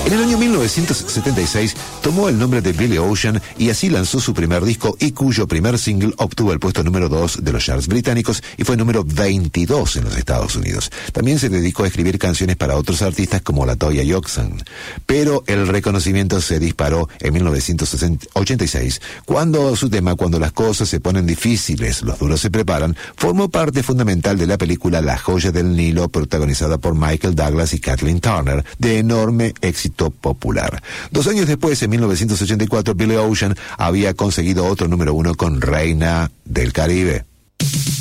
En el año 1976 tomó el nombre de Billy Ocean y así lanzó su primer disco y cuyo primer single obtuvo el puesto número 2 de los charts británicos y fue número 22 en los Estados Unidos. También se dedicó a escribir canciones para otros artistas como LaToya Jackson. Pero el reconocimiento se disparó en 1986 cuando su tema Cuando las cosas se ponen difíciles, los duros se preparan, formó parte fundamental de la película La joya del Nilo, protagonizada por Michael Douglas y Kathleen Turner, de enorme éxito popular. 2 años después, en 1984, Billy Ocean había conseguido otro número 1 con Reina del Caribe.